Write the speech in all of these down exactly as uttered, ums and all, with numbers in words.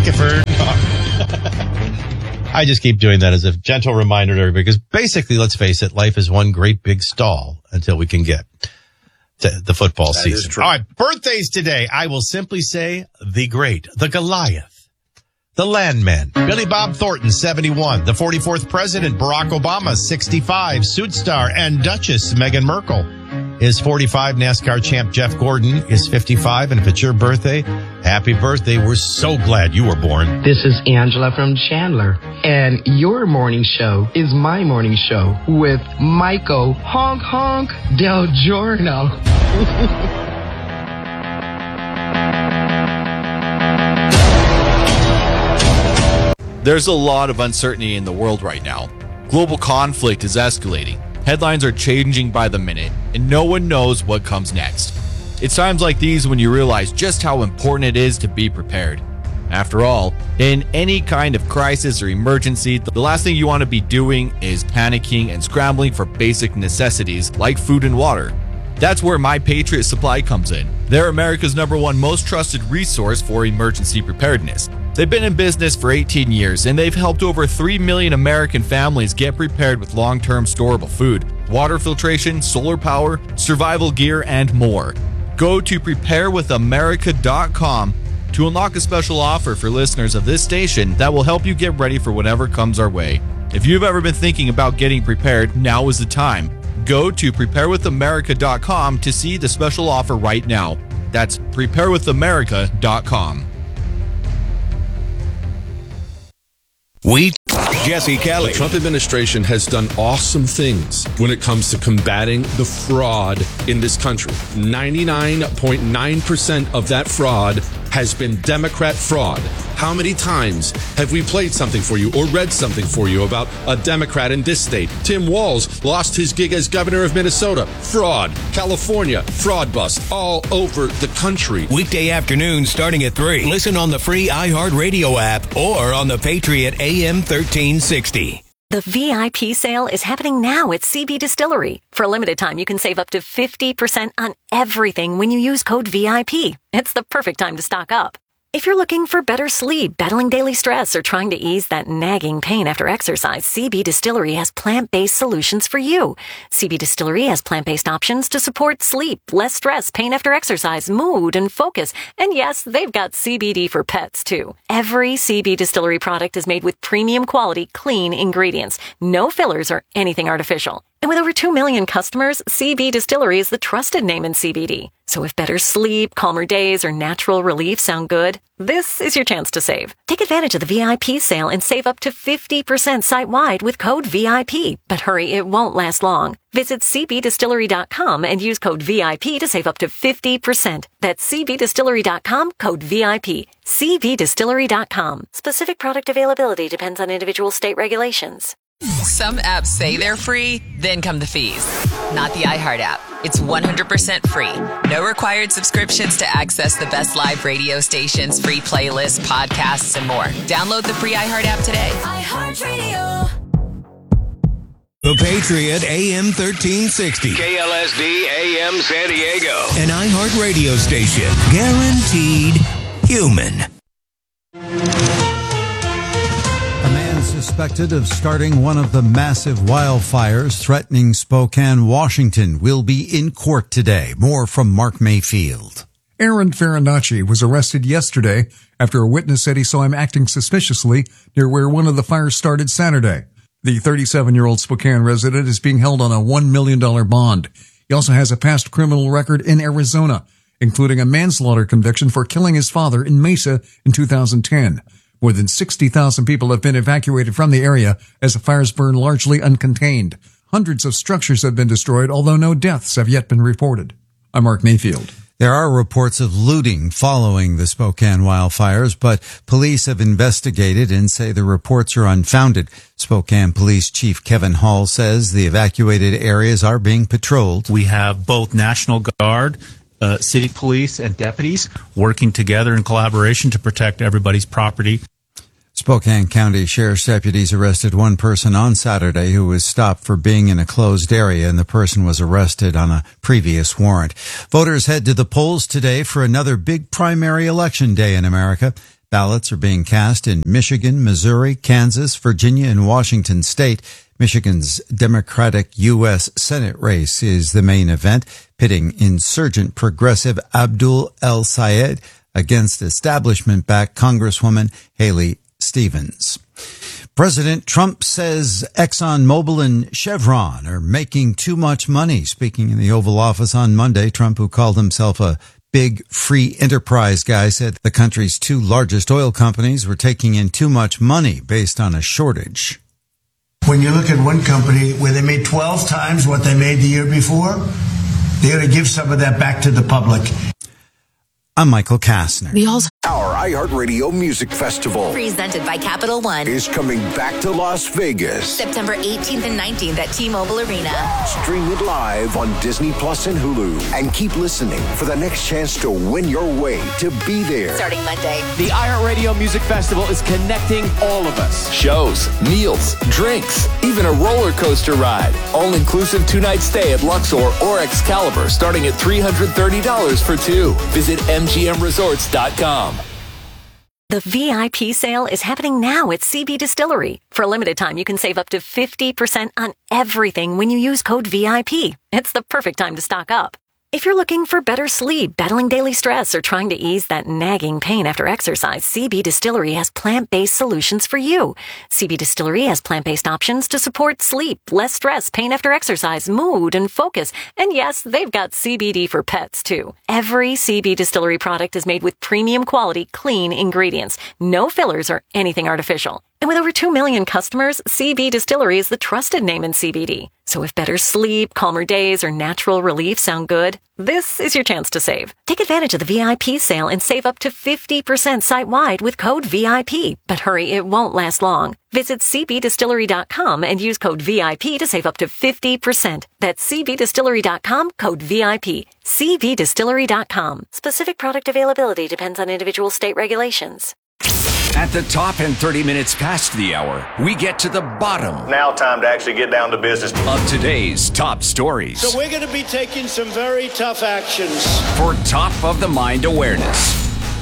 Gifford. I just keep doing that as a gentle reminder to everybody, because basically, let's face it, life is one great big stall until we can get to the football that season. All right, birthdays today. I will simply say the great, the Goliath, the Landman, Billy Bob Thornton, seventy-one, the forty-fourth president, Barack Obama, sixty-five, suit star and Duchess Meghan Markle is forty-five, NASCAR champ Jeff Gordon is fifty-five, and if it's your birthday, happy birthday. We're so glad you were born. This is Angela from Chandler, and your morning show is my morning show with Michael Honk Honk Del Giorno. There's a lot of uncertainty in the world right now. Global conflict is escalating. Headlines are changing by the minute, and no one knows what comes next. It's times like these when you realize just how important it is to be prepared. After all, in any kind of crisis or emergency, the last thing you want to be doing is panicking and scrambling for basic necessities like food and water. That's where My Patriot Supply comes in. They're America's number one most trusted resource for emergency preparedness. They've been in business for eighteen years, and they've helped over three million American families get prepared with long-term storable food, water filtration, solar power, survival gear, and more. Go to prepare with america dot com to unlock a special offer for listeners of this station that will help you get ready for whatever comes our way. If you've ever been thinking about getting prepared, now is the time. Go to prepare with america dot com to see the special offer right now. That's prepare with america dot com. We, Jesse Kelly. The Trump administration has done awesome things when it comes to combating the fraud in this country. ninety-nine point nine percent of that fraud has been Democrat fraud. How many times have we played something for you or read something for you about a Democrat in this state? Tim Walz lost his gig as governor of Minnesota. Fraud. California. Fraud bust all over the country. Weekday afternoons starting at three. Listen on the free iHeartRadio app or on the Patriot A M thirteen sixty. The V I P sale is happening now at C B Distillery. For a limited time, you can save up to fifty percent on everything when you use code V I P. It's the perfect time to stock up. If you're looking for better sleep, battling daily stress, or trying to ease that nagging pain after exercise, C B Distillery has plant-based solutions for you. C B Distillery has plant-based options to support sleep, less stress, pain after exercise, mood, and focus. And yes, they've got C B D for pets, too. Every C B Distillery product is made with premium quality, clean ingredients. No fillers or anything artificial. And with over two million customers, C B Distillery is the trusted name in C B D. So if better sleep, calmer days, or natural relief sound good, this is your chance to save. Take advantage of the V I P sale and save up to fifty percent site-wide with code V I P. But hurry, it won't last long. Visit c b distillery dot com and use code V I P to save up to fifty percent. That's c b distillery dot com, code V I P. c b distillery dot com. Specific product availability depends on individual state regulations. Some apps say they're free, then come the fees. Not the iHeart app. It's one hundred percent free. No required subscriptions to access the best live radio stations, free playlists, podcasts, and more. Download the free iHeart app today. iHeartRadio. The Patriot A M thirteen sixty. K L S D A M San Diego. An iHeart radio station. Guaranteed human. Suspected of starting one of the massive wildfires threatening Spokane, Washington, will be in court today. More from Mark Mayfield. Aaron Farinacci was arrested yesterday after a witness said he saw him acting suspiciously near where one of the fires started Saturday. The thirty-seven-year-old Spokane resident is being held on a one million dollars bond. He also has a past criminal record in Arizona, including a manslaughter conviction for killing his father in Mesa in two thousand ten. More than sixty thousand people have been evacuated from the area as the fires burn largely uncontained. Hundreds of structures have been destroyed, although no deaths have yet been reported. I'm Mark Mayfield. There are reports of looting following the Spokane wildfires, but police have investigated and say the reports are unfounded. Spokane Police Chief Kevin Hall says the evacuated areas are being patrolled. We have both National Guard, uh, city police, and deputies working together in collaboration to protect everybody's property. Spokane County Sheriff's deputies arrested one person on Saturday who was stopped for being in a closed area, and the person was arrested on a previous warrant. Voters head to the polls today for another big primary election day in America. Ballots are being cast in Michigan, Missouri, Kansas, Virginia, and Washington state. Michigan's Democratic U S Senate race is the main event, pitting insurgent progressive Abdul El Sayed against establishment-backed Congresswoman Haley Stevens. President Trump says ExxonMobil and Chevron are making too much money. Speaking in the Oval Office on Monday, Trump, who called himself a big free enterprise guy, said the country's two largest oil companies were taking in too much money based on a shortage. When you look at one company where they made twelve times what they made the year before, they ought to give some of that back to the public. I'm Michael Kastner. The also- Our iHeartRadio Music Festival, presented by Capital One, is coming back to Las Vegas. September eighteenth and nineteenth at T-Mobile Arena. Stream it live on Disney Plus and Hulu. And keep listening for the next chance to win your way to be there. Starting Monday. The iHeartRadio Music Festival is connecting all of us. Shows, meals, drinks, even a roller coaster ride. All-inclusive two-night stay at Luxor or Excalibur starting at three hundred thirty dollars for two. Visit M G M resorts dot com. The V I P sale is happening now at C B Distillery. For a limited time, you can save up to fifty percent on everything when you use code V I P. It's the perfect time to stock up. If you're looking for better sleep, battling daily stress, or trying to ease that nagging pain after exercise, C B Distillery has plant-based solutions for you. C B Distillery has plant-based options to support sleep, less stress, pain after exercise, mood, and focus. And yes, they've got C B D for pets, too. Every C B Distillery product is made with premium quality, clean ingredients. No fillers or anything artificial. And with over two million customers, C B Distillery is the trusted name in C B D. So if better sleep, calmer days, or natural relief sound good, this is your chance to save. Take advantage of the V I P sale and save up to fifty percent site-wide with code V I P. But hurry, it won't last long. Visit C B distillery dot com and use code V I P to save up to fifty percent. That's C B distillery dot com, code V I P. C B distillery dot com. Specific product availability depends on individual state regulations. At the top and thirty minutes past the hour, we get to the bottom. Now time to actually get down to business. Of today's top stories. So we're going to be taking some very tough actions. For top of the mind awareness.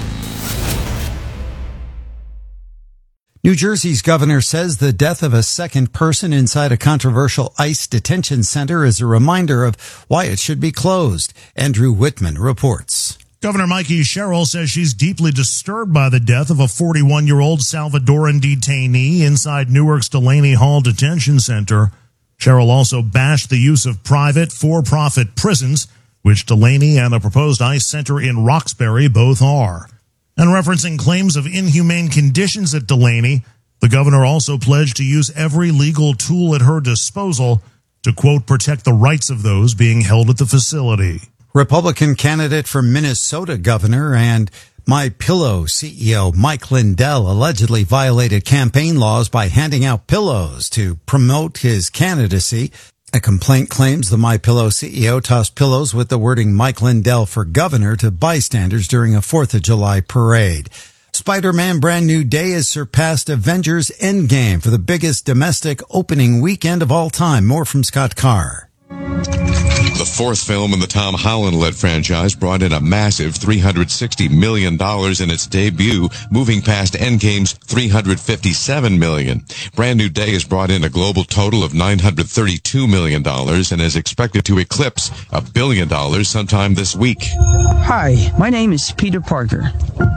New Jersey's governor says the death of a second person inside a controversial ICE detention center is a reminder of why it should be closed. Andrew Whitman reports. Governor Mikey Sherrill says she's deeply disturbed by the death of a forty-one-year-old Salvadoran detainee inside Newark's Delaney Hall Detention Center. Sherrill also bashed the use of private, for-profit prisons, which Delaney and the proposed ICE center in Roxbury both are. And referencing claims of inhumane conditions at Delaney, the governor also pledged to use every legal tool at her disposal to, quote, protect the rights of those being held at the facility. Republican candidate for Minnesota governor and MyPillow C E O Mike Lindell allegedly violated campaign laws by handing out pillows to promote his candidacy. A complaint claims the MyPillow C E O tossed pillows with the wording Mike Lindell for governor to bystanders during a fourth of July parade. Spider-Man Brand New Day has surpassed Avengers Endgame for the biggest domestic opening weekend of all time. More from Scott Carr. The fourth film in the Tom Holland-led franchise brought in a massive three hundred sixty million dollars in its debut, moving past Endgame's three hundred fifty-seven million dollars. Brand New Day has brought in a global total of nine hundred thirty-two million dollars and is expected to eclipse a billion dollars sometime this week. Hi, my name is Peter Parker.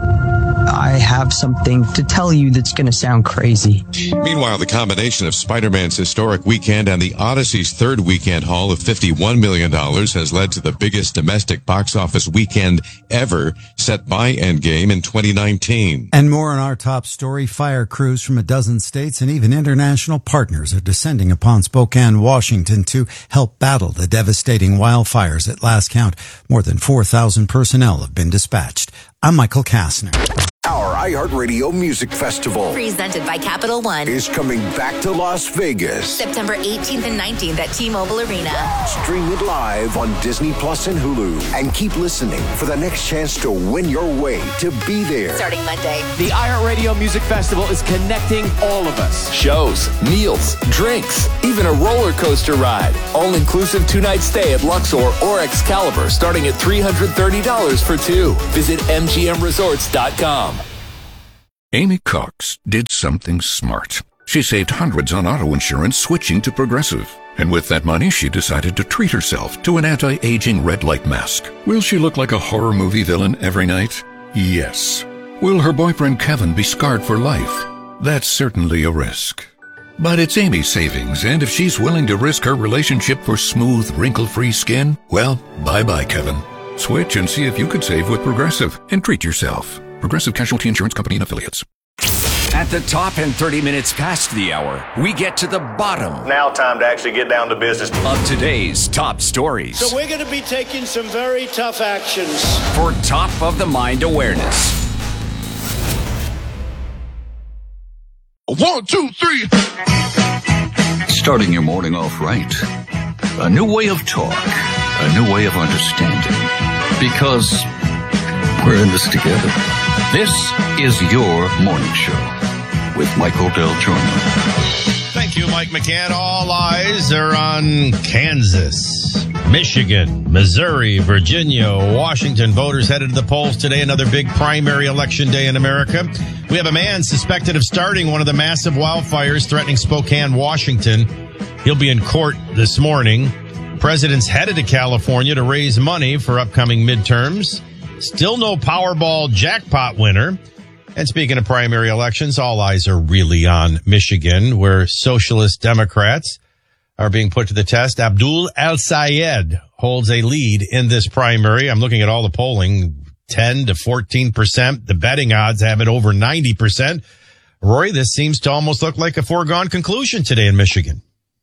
I have something to tell you that's going to sound crazy. Meanwhile, the combination of Spider-Man's historic weekend and the Odyssey's third weekend haul of fifty-one million dollars has led to the biggest domestic box office weekend ever, set by Endgame in twenty nineteen. And more on our top story. Fire crews from a dozen states and even international partners are descending upon Spokane, Washington to help battle the devastating wildfires. At last count, more than four thousand personnel have been dispatched. I'm Michael Kastner. Our iHeartRadio Music Festival, presented by Capital One, is coming back to Las Vegas. September eighteenth and nineteenth at T-Mobile Arena. Stream it live on Disney Plus and Hulu. And keep listening for the next chance to win your way to be there. Starting Monday. The iHeartRadio Music Festival is connecting all of us. Shows, meals, drinks, even a roller coaster ride. All-inclusive two-night stay at Luxor or Excalibur starting at three hundred thirty dollars for two. Visit M G M resorts dot com. Amy Cox did something smart. She saved hundreds on auto insurance switching to Progressive. And with that money, she decided to treat herself to an anti-aging red light mask. Will she look like a horror movie villain every night? Yes. Will her boyfriend Kevin be scarred for life? That's certainly a risk. But it's Amy's savings, and if she's willing to risk her relationship for smooth, wrinkle-free skin, well, bye-bye, Kevin. Switch and see if you could save with Progressive and treat yourself. Progressive Casualty Insurance Company and Affiliates. At the top and thirty minutes past the hour, we get to the bottom. Now time to actually get down to business. Of today's top stories. So we're going to be taking some very tough actions. For top of the mind awareness. One, two, three. Starting your morning off right. A new way of talk. A new way of understanding. Because we're in this together. This is your morning show with Michael Del Giorno. Thank you, Mike McCann. All eyes are on Kansas, Michigan, Missouri, Virginia, Washington. Voters headed to the polls today. Another big primary election day in America. We have a man suspected of starting one of the massive wildfires threatening Spokane, Washington. He'll be in court this morning. President's headed to California to raise money for upcoming midterms. Still no Powerball jackpot winner. And speaking of primary elections, all eyes are really on Michigan, where socialist Democrats are being put to the test. Abdul El-Sayed holds a lead in this primary. I'm looking at all the polling, ten to fourteen percent. The betting odds have it over ninety percent. Roy, this seems to almost look like a foregone conclusion today in Michigan.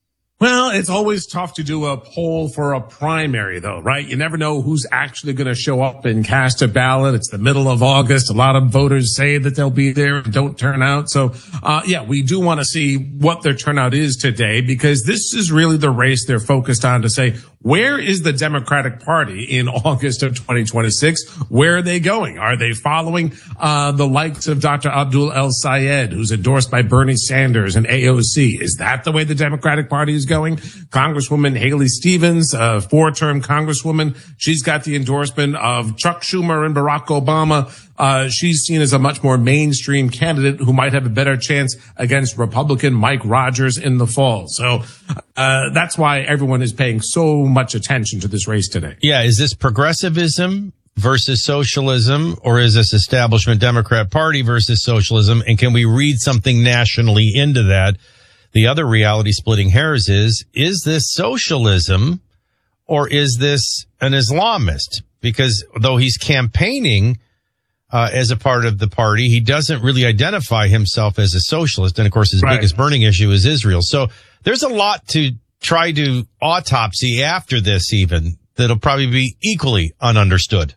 Well, it's always tough to do a poll for a primary, though, right? You never know who's actually going to show up and cast a ballot. It's the middle of August. A lot of voters say that they'll be there and don't turn out. So, uh, yeah, we do want to see what their turnout is today, because this is really the race they're focused on to say, where is the Democratic Party in August of twenty twenty-six? Where are they going? Are they following uh the likes of Doctor Abdul El-Sayed, who's endorsed by Bernie Sanders and A O C? Is that the way the Democratic Party is going? Congresswoman Haley Stevens, a four-term congresswoman, she's got the endorsement of Chuck Schumer and Barack Obama. Uh, she's seen as a much more mainstream candidate who might have a better chance against Republican Mike Rogers in the fall. So, uh, that's why everyone is paying so much attention to this race today. Yeah. Is this progressivism versus socialism, or is this establishment Democrat Party versus socialism? And can we read something nationally into that? The other reality splitting hairs is, is this socialism or is this an Islamist? Because though he's campaigning Uh, as a part of the party, he doesn't really identify himself as a socialist. And of course, his right. biggest burning issue is Israel. So there's a lot to try to autopsy after this even that'll probably be equally ununderstood.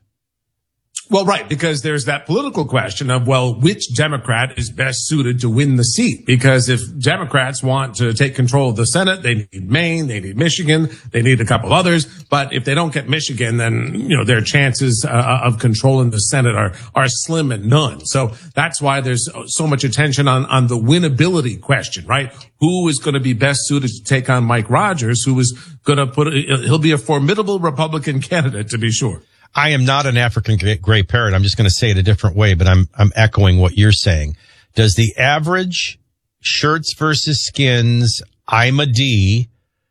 Well, right, because there's that political question of, well, which Democrat is best suited to win the seat? Because if Democrats want to take control of the Senate, they need Maine, they need Michigan, they need a couple others. But if they don't get Michigan, then, you know, their chances uh, of controlling the Senate are, are slim and none. So that's why there's so much attention on, on the winnability question, right? Who is going to be best suited to take on Mike Rogers, who is going to put, he'll be a formidable Republican candidate, to be sure. I am not an African gray parrot. I'm just going to say it a different way, but I'm, I'm echoing what you're saying. Does the average shirts versus skins, I'm a D,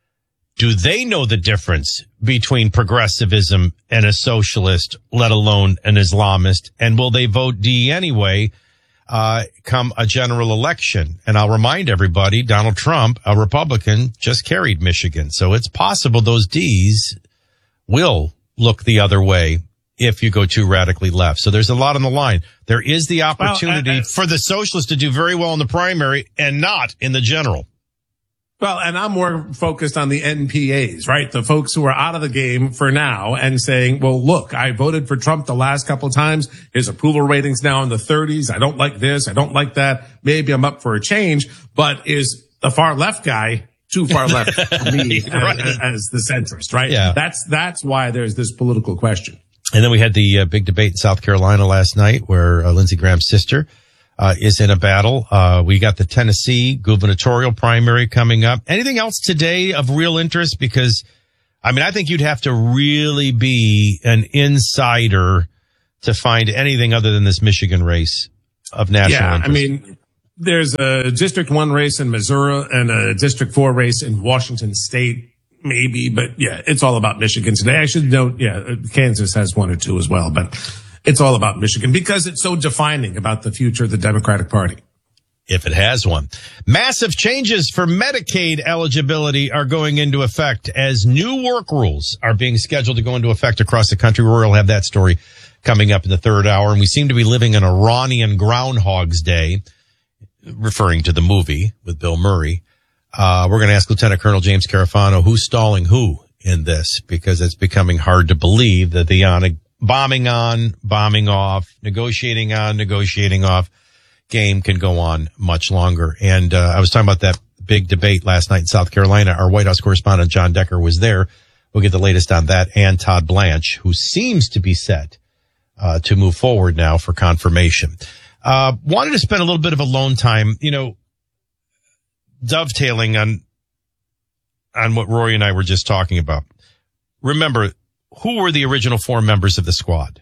do they know the difference between progressivism and a socialist, let alone an Islamist? And will they vote D anyway, uh, come a general election? And I'll remind everybody, Donald Trump, a Republican, just carried Michigan. So it's possible those Ds will look the other way if you go too radically left. So there's a lot on the line. There is the opportunity well, I, I, for the socialists to do very well in the primary and not in the general. Well, and I'm more focused on the N P As, right? The folks who are out of the game for now and saying, well, look, I voted for Trump the last couple of times. His approval rating's now in the thirties. I don't like this. I don't like that. Maybe I'm up for a change. But is the far left guy too far left for me right. as, as the centrist, right? Yeah. That's, that's why there's this political question. And then we had the uh, big debate in South Carolina last night where uh, Lindsey Graham's sister uh, is in a battle. Uh, we got the Tennessee gubernatorial primary coming up. Anything else today of real interest? Because, I mean, I think you'd have to really be an insider to find anything other than this Michigan race. of national yeah, interest. I mean, there's a District one race in Missouri and a District four race in Washington State, maybe. But, yeah, it's all about Michigan today. I should note, yeah, Kansas has one or two as well. But it's all about Michigan because it's so defining about the future of the Democratic Party. If it has one. Massive changes for Medicaid eligibility are going into effect as new work rules are being scheduled to go into effect across the country. We'll have that story coming up in the third hour. And we seem to be living in Iranian Groundhog's Day, referring to the movie with Bill Murray. Uh, we're going to ask Lieutenant Colonel James Carafano who's stalling who in this, because it's becoming hard to believe that the on, bombing on, bombing off, negotiating on, negotiating off game can go on much longer. And uh, I was talking about that big debate last night in South Carolina. Our White House correspondent John Decker was there. We'll get the latest on that, and Todd Blanche, who seems to be set uh, to move forward now for confirmation. Uh, wanted to spend a little bit of alone time, you know, dovetailing on on what Rory and I were just talking about. Remember, who were the original four members of the squad?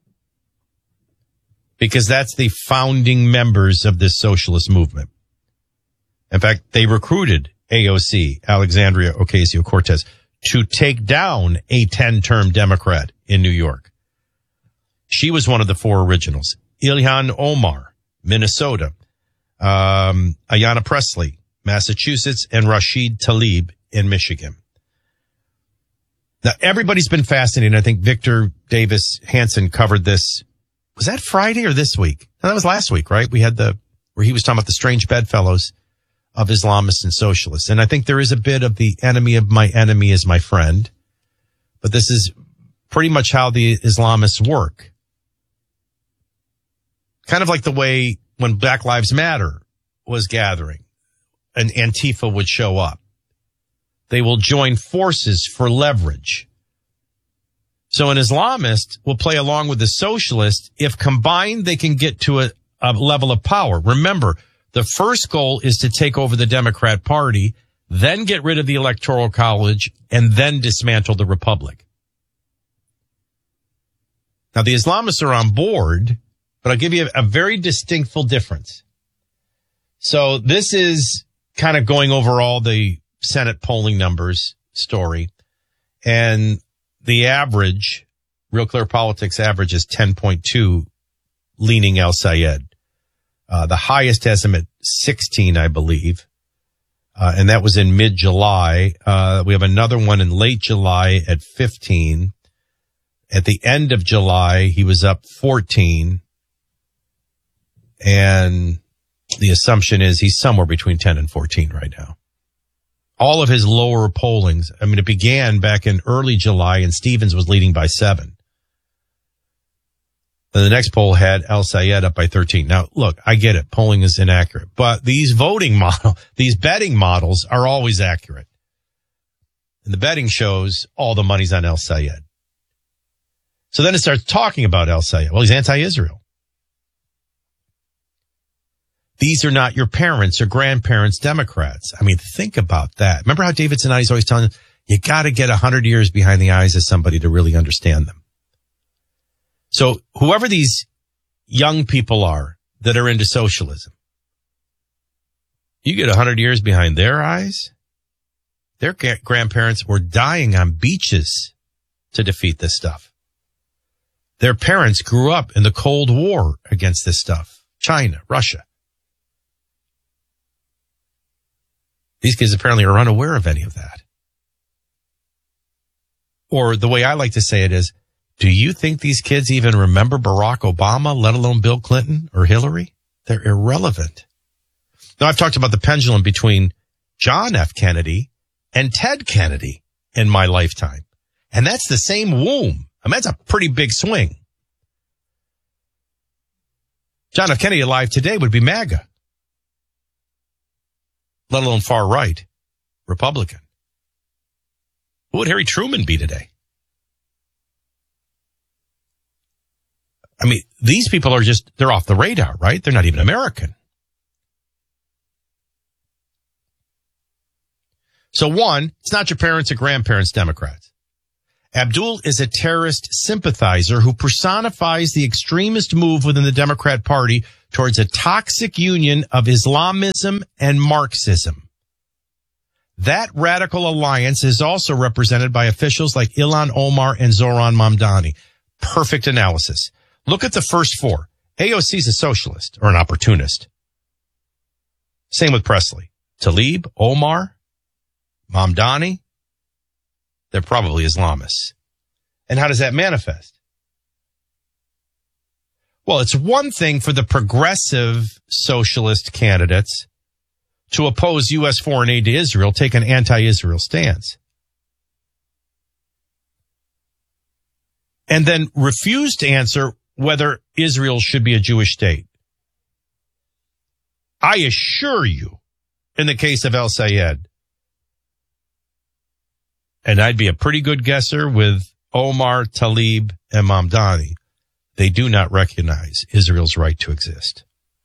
Because that's the founding members of this socialist movement. In fact, they recruited A O C, Alexandria Ocasio-Cortez, to take down a ten-term Democrat in New York. She was one of the four originals. Ilhan Omar, Minnesota. Um, Ayanna Pressley, Massachusetts, and Rashid Tlaib in Michigan. Now, everybody's been fascinated. I think Victor Davis Hanson covered this. Was that Friday or this week? No, that was last week, right? We had the, where he was talking about the strange bedfellows of Islamists and socialists. And I think there is a bit of the enemy of my enemy is my friend. But this is pretty much how the Islamists work. Kind of like the way when Black Lives Matter was gathering and Antifa would show up. They will join forces for leverage. So an Islamist will play along with the socialist if combined they can get to a, a level of power. Remember, the first goal is to take over the Democrat Party, then get rid of the Electoral College, and then dismantle the Republic. Now, the Islamists are on board, but I'll give you a, a very distinctful difference. So this is kind of going over all the Senate polling numbers story, and the average, Real Clear Politics average is ten point two, leaning El Sayed. Uh, the highest estimate, sixteen, I believe. Uh, and that was in mid-July. Uh, we have another one in late July at fifteen. At the end of July, he was up fourteen. And the assumption is he's somewhere between ten and fourteen right now. All of his lower pollings, I mean, it began back in early July and Stevens was leading by seven. And the next poll had El Sayed up by thirteen. Now, look, I get it. Polling is inaccurate, but these voting model, these betting models are always accurate. And the betting shows all the money's on El Sayed. So then it starts talking about El Sayed. Well, he's anti-Israel. These are not your parents or grandparents' Democrats. I mean, think about that. Remember how David Sinati's always telling you, you got to get a hundred years behind the eyes of somebody to really understand them. So whoever these young people are that are into socialism, you get a hundred years behind their eyes. Their grandparents were dying on beaches to defeat this stuff. Their parents grew up in the Cold War against this stuff. China, Russia. These kids apparently are unaware of any of that. Or the way I like to say it is, do you think these kids even remember Barack Obama, let alone Bill Clinton or Hillary? They're irrelevant. Now, I've talked about the pendulum between John F. Kennedy and Ted Kennedy in my lifetime. And that's the same womb. I mean, that's a pretty big swing. John F. Kennedy alive today would be MAGA. Let alone far right, Republican. Who would Harry Truman be today? I mean, these people are just, they're off the radar, right? They're not even American. So one, it's not your parents or grandparents' Democrats. Abdul is a terrorist sympathizer who personifies the extremist move within the Democrat Party towards a toxic union of Islamism and Marxism. That radical alliance is also represented by officials like Ilhan Omar and Zoran Mamdani. Perfect analysis. Look at the first four. A O C is a socialist or an opportunist. Same with Presley. Tlaib, Omar, Mamdani, they're probably Islamists. And how does that manifest? Well, it's one thing for the progressive socialist candidates to oppose U S foreign aid to Israel, take an anti-Israel stance, and then refuse to answer whether Israel should be a Jewish state. I assure you, in the case of El-Sayed, and I'd be a pretty good guesser with Omar, Tlaib, and Mamdani, they do not recognize Israel's right to exist.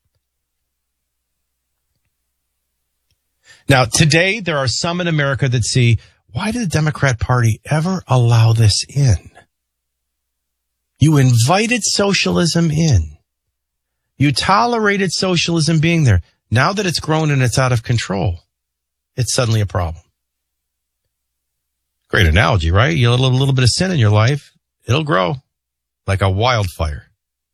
Now, today, there are some in America that see, why did the Democrat Party ever allow this in? You invited socialism in. You tolerated socialism being there. Now that it's grown and it's out of control, it's suddenly a problem. Great analogy, right? You let a little, little bit of sin in your life, it'll grow like a wildfire.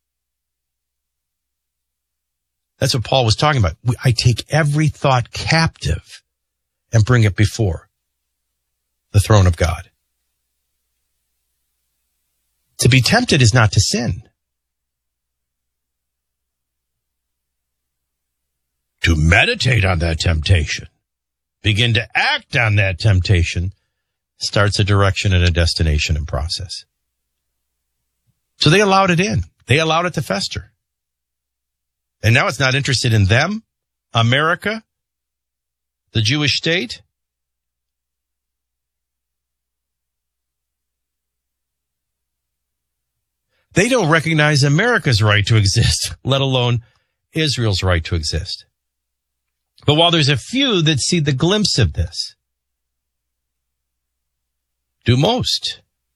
That's what Paul was talking about. I take every thought captive and bring it before the throne of God. To be tempted is not to sin. To meditate on that temptation, begin to act on that temptation, starts a direction and a destination and process. So they allowed it in. They allowed it to fester. And now it's not interested in them, America, the Jewish state. They don't recognize America's right to exist, let alone Israel's right to exist. But while there's a few that see the glimpse of this, do most.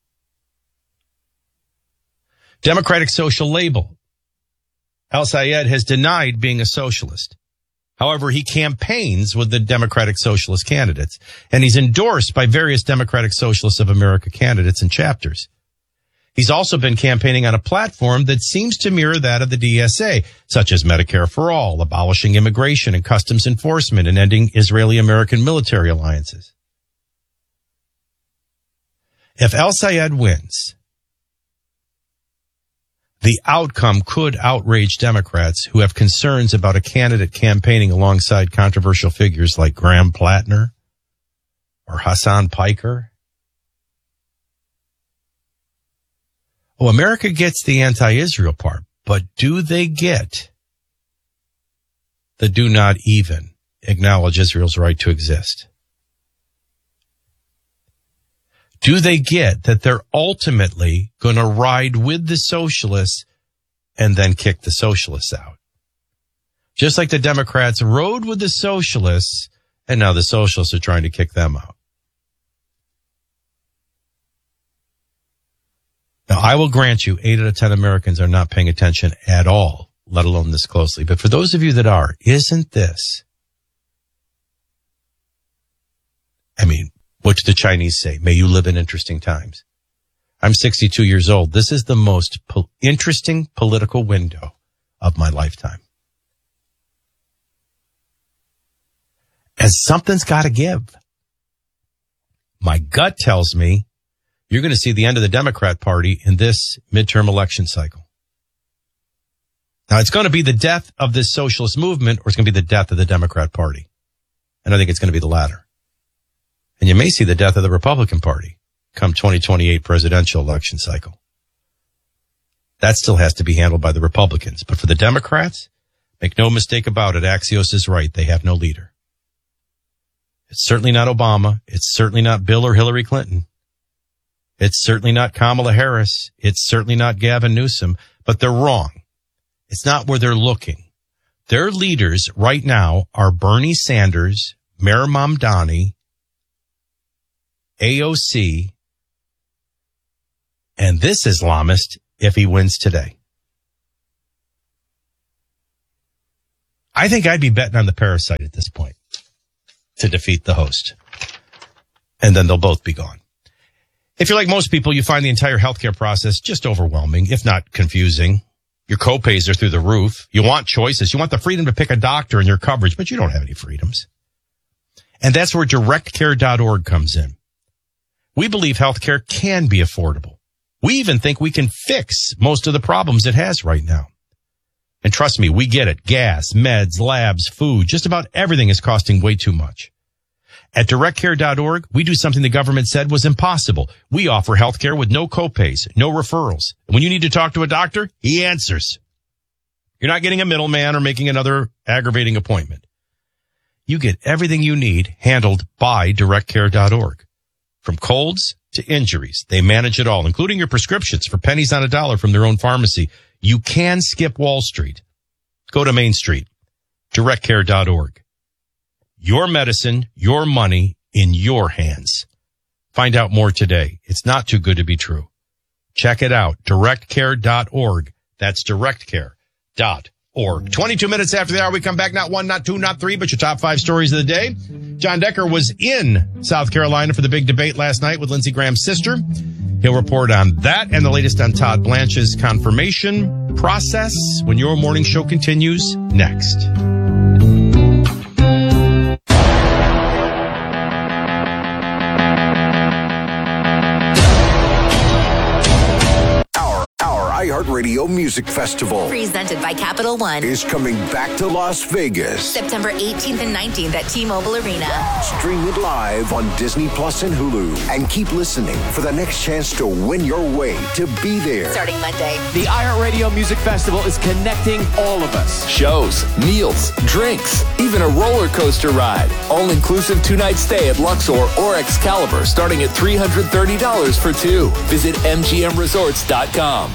Democratic Social Label. El-Sayed has denied being a socialist. However, he campaigns with the Democratic Socialist candidates, and he's endorsed by various Democratic Socialists of America candidates and chapters. He's also been campaigning on a platform that seems to mirror that of the D S A, such as Medicare for All, abolishing immigration and customs enforcement, and ending Israeli-American military alliances. If El-Sayed wins, the outcome could outrage Democrats who have concerns about a candidate campaigning alongside controversial figures like Graham Plattner or Hassan Piker. Oh, America gets the anti-Israel part, but do they get the do not even acknowledge Israel's right to exist? Do they get that they're ultimately going to ride with the socialists and then kick the socialists out? Just like the Democrats rode with the socialists, and now the socialists are trying to kick them out. Now, I will grant you eight out of ten Americans are not paying attention at all, let alone this closely. But for those of you that are, isn't this? I mean, what did the Chinese say? May you live in interesting times. I'm sixty-two years old. This is the most po- interesting political window of my lifetime. And something's got to give. My gut tells me you're going to see the end of the Democrat Party in this midterm election cycle. Now, it's going to be the death of this socialist movement, or it's going to be the death of the Democrat Party. And I think it's going to be the latter. And you may see the death of the Republican Party come twenty twenty-eight presidential election cycle. That still has to be handled by the Republicans. But for the Democrats, make no mistake about it, Axios is right. They have no leader. It's certainly not Obama. It's certainly not Bill or Hillary Clinton. It's certainly not Kamala Harris. It's certainly not Gavin Newsom. But they're wrong. It's not where they're looking. Their leaders right now are Bernie Sanders, Mayor Mamdani, A O C, and this Islamist if he wins today. I think I'd be betting on the parasite at this point to defeat the host. And then they'll both be gone. If you're like most people, you find the entire healthcare process just overwhelming, if not confusing. Your copays are through the roof. You want choices. You want the freedom to pick a doctor and your coverage, but you don't have any freedoms. And that's where direct care dot org comes in. We believe healthcare can be affordable. We even think we can fix most of the problems it has right now. And trust me, we get it. Gas, meds, labs, food, just about everything is costing way too much. At direct care dot org, we do something the government said was impossible. We offer healthcare with no copays, no referrals. And when you need to talk to a doctor, he answers. You're not getting a middleman or making another aggravating appointment. You get everything you need handled by direct care dot org. From colds to injuries, they manage it all, including your prescriptions for pennies on a dollar from their own pharmacy. You can skip Wall Street. Go to Main Street, direct care dot org. Your medicine, your money in your hands. Find out more today. It's not too good to be true. Check it out, direct care dot org. That's direct care dot org. twenty-two minutes after the hour, we come back. Not one, not two, not three, but your top five stories of the day. John Decker was in South Carolina for the big debate last night with Lindsey Graham's sister. He'll report on that and the latest on Todd Blanche's confirmation process when your morning show continues next. iHeartRadio Music Festival, presented by Capital One, is coming back to Las Vegas. September eighteenth and nineteenth at T-Mobile Arena. Stream it live on Disney Plus and Hulu. And keep listening for the next chance to win your way to be there. Starting Monday. The iHeartRadio Music Festival is connecting all of us. Shows, meals, drinks, even a roller coaster ride. All-inclusive two-night stay at Luxor or Excalibur starting at three hundred thirty dollars for two. Visit M G M resorts dot com.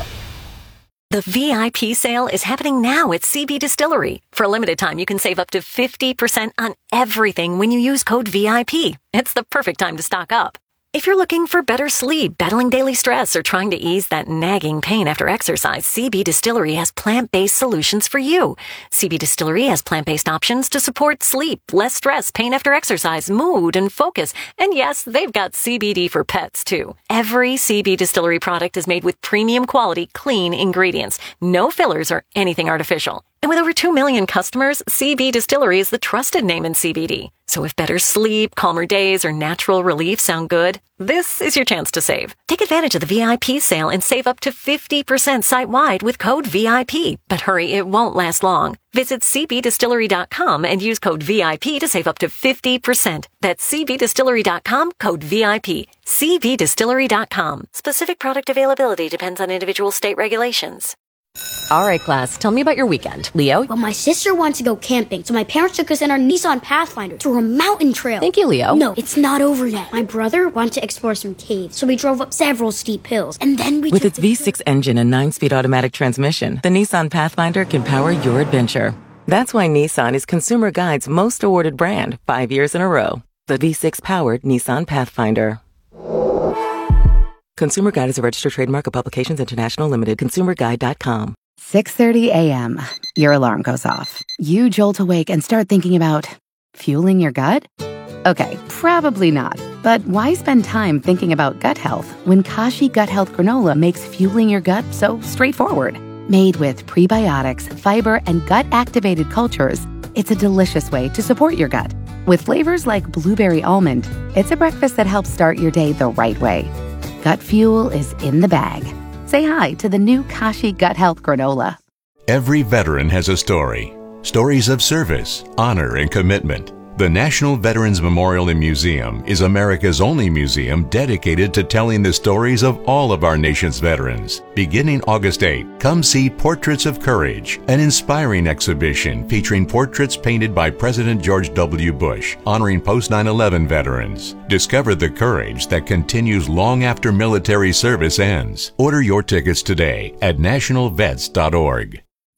The V I P sale is happening now at C B Distillery. For a limited time, you can save up to fifty percent on everything when you use code V I P. It's the perfect time to stock up. If you're looking for better sleep, battling daily stress, or trying to ease that nagging pain after exercise, C B Distillery has plant-based solutions for you. C B Distillery has plant-based options to support sleep, less stress, pain after exercise, mood, and focus. And yes, they've got C B D for pets, too. Every C B Distillery product is made with premium quality, clean ingredients. No fillers or anything artificial. And with over two million customers, C B Distillery is the trusted name in C B D. So if better sleep, calmer days, or natural relief sound good, this is your chance to save. Take advantage of the V I P sale and save up to fifty percent site-wide with code V I P. But hurry, it won't last long. Visit C B distillery dot com and use code V I P to save up to fifty percent. That's C B distillery dot com, code V I P. C B distillery dot com. Specific product availability depends on individual state regulations. All right, class, tell me about your weekend. Leo? Well, my sister wants to go camping, so my parents took us in our Nissan Pathfinder to a mountain trail. Thank you, Leo. No, it's not over yet. My brother wanted to explore some caves, so we drove up several steep hills, and then we With its V six engine and nine-speed automatic transmission, the Nissan Pathfinder can power your adventure. That's why Nissan is Consumer Guide's most awarded brand, five years in a row. The V six-powered Nissan Pathfinder. Consumer Guide is a registered trademark of Publications International Limited. consumer guide dot com. six thirty a.m. Your alarm goes off. You jolt awake and start thinking about fueling your gut? Okay, probably not. But why spend time thinking about gut health when Kashi Gut Health Granola makes fueling your gut so straightforward? Made with prebiotics, fiber, and gut-activated cultures, it's a delicious way to support your gut. With flavors like blueberry almond, it's a breakfast that helps start your day the right way. Gut fuel is in the bag. Say hi to the new Kashi Gut Health Granola. Every veteran has a story. Stories of service, honor, and commitment. The National Veterans Memorial and Museum is America's only museum dedicated to telling the stories of all of our nation's veterans. Beginning August eighth, come see Portraits of Courage, an inspiring exhibition featuring portraits painted by President George W. Bush, honoring post nine eleven veterans. Discover the courage that continues long after military service ends. Order your tickets today at national vets dot org.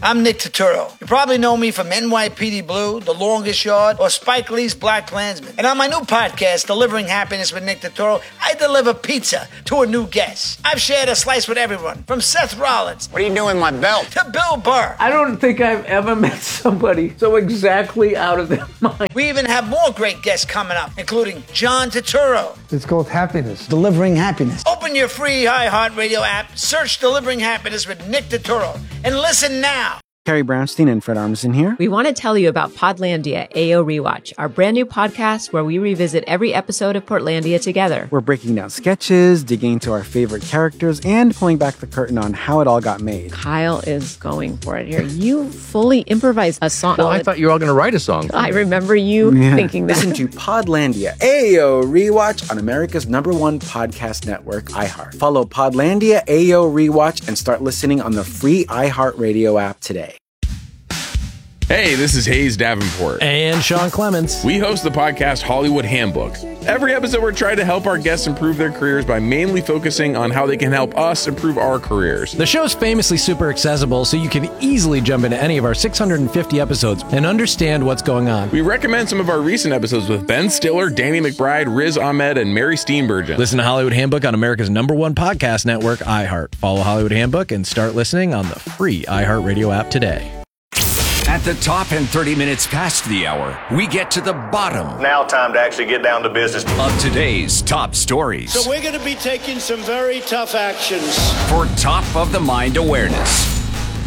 I'm Nick Turturro. You probably know me from N Y P D Blue, The Longest Yard, or Spike Lee's Black Klansman. And on my new podcast, Delivering Happiness with Nick Turturro, I deliver pizza to a new guest. I've shared a slice with everyone, from Seth Rollins. What are you doing with my belt? To Bill Burr. I don't think I've ever met somebody so exactly out of their mind. We even have more great guests coming up, including John Turturro. It's called Happiness. Delivering Happiness. Open your free iHeartRadio app, search Delivering Happiness with Nick Turturro, and listen now. Carrie Brownstein and Fred Armisen here. We want to tell you about Podlandia A O Rewatch, our brand new podcast where we revisit every episode of Portlandia together. We're breaking down sketches, digging into our favorite characters, and pulling back the curtain on how it all got made. Kyle is going for it here. You fully improvised a song. Well, I thought you were all going to write a song. I remember you yeah. thinking that. Listen to Podlandia A O Rewatch on America's number one podcast network, iHeart. Follow Podlandia A O Rewatch and start listening on the free iHeartRadio app today. Hey, this is Hayes Davenport. And Sean Clements. We host the podcast Hollywood Handbook. Every episode, we're trying to help our guests improve their careers by mainly focusing on how they can help us improve our careers. The show's famously super accessible, so you can easily jump into any of our six hundred fifty episodes and understand what's going on. We recommend some of our recent episodes with Ben Stiller, Danny McBride, Riz Ahmed, and Mary Steenburgen. Listen to Hollywood Handbook on America's number one podcast network, iHeart. Follow Hollywood Handbook and start listening on the free iHeartRadio app today. At the top and thirty minutes past the hour, we get to the bottom. Now time to actually get down to business. Of today's top stories. So we're going to be taking some very tough actions. For top of the mind awareness.